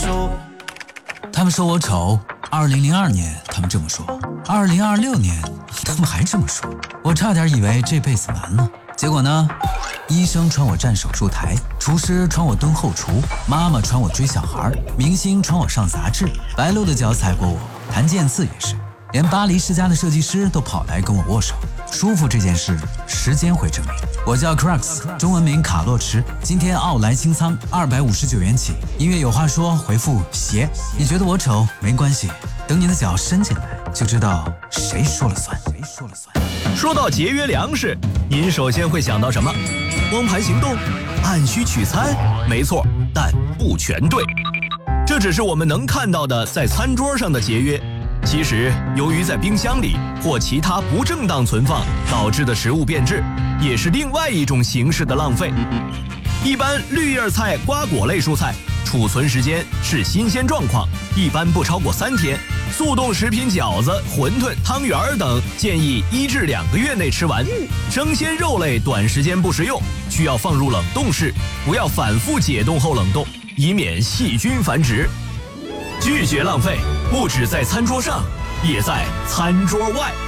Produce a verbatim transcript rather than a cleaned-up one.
手。 他们说我丑，二零零二年他们这么说，二零二六年他们还这么说，我差点以为这辈子完了。结果呢，医生传我站手术台，厨师传我蹲后厨，妈妈传我追小孩，明星传我上杂志，白鹿的脚踩过我，谭健次也是，连巴黎世家的设计师都跑来跟我握手。舒服这件事，时间会证明。我叫 Crux， 中文名卡洛驰，今天奥莱清仓二百五十九元起。音乐有话说，回复鞋。你觉得我丑没关系，等你的脚伸进来，就知道谁说了算。谁说了算？ 说到节约粮食，您首先会想到什么？光盘行动？按需取餐？没错，但不全对。这只是我们能看到的在餐桌上的节约。其实，由于在冰箱里或其他不正当存放导致的食物变质，也是另外一种形式的浪费。一般绿叶菜、瓜果类蔬菜储存时间是新鲜状况，一般不超过三天。速冻食品饺子、馄饨、汤圆等建议一至两个月内吃完。生鲜肉类短时间不食用，需要放入冷冻室，不要反复解冻后冷冻，以免细菌繁殖。拒绝浪费，不只在餐桌上，也在餐桌外。